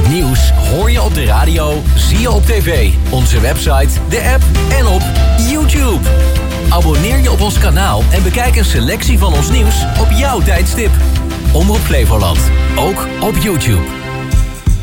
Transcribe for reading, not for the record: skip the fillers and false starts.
Het nieuws hoor je op de radio, zie je op tv, onze website, de app en op YouTube. Abonneer je op ons kanaal en bekijk een selectie van ons nieuws op jouw tijdstip. Omroep Flevoland, ook op YouTube.